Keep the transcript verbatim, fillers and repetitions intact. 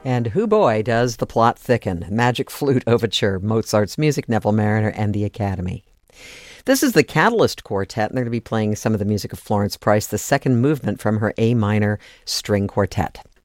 And who boy does the plot thicken? Magic Flute Overture, Mozart's music, Neville Mariner, and the Academy. This is the Catalyst Quartet, and they're going to be playing some of the music of Florence Price, the second movement from her A minor string quartet.